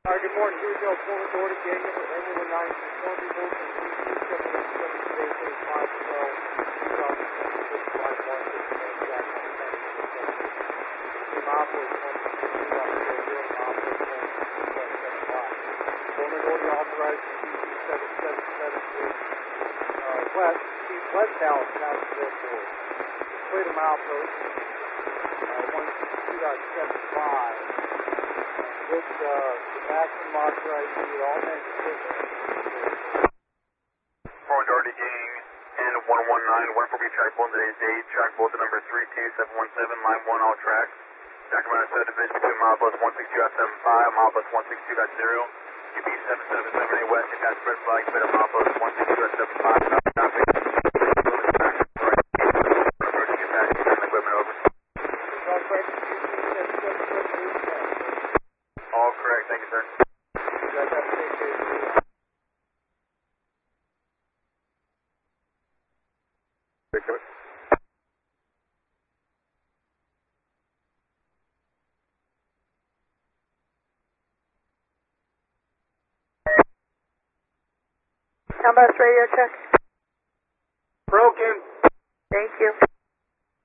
Good morning. Here we go. Forward door to gang number N19. Stormy Wilson, west, west Dallas, Nashville forward. Clear the milepost, 162.75. With the maximum authorized speed, all men Forward door to gang N119, 148 track both today's date, track both to number 32717, line 1 all tracks. Sacramento subdivision between milepost 162.75, milepost 162.0. UP 7778 west, you got spread flag, clear to milepost 162.75. All correct, thank you, sir. Town bus radio check. Broken. Thank you.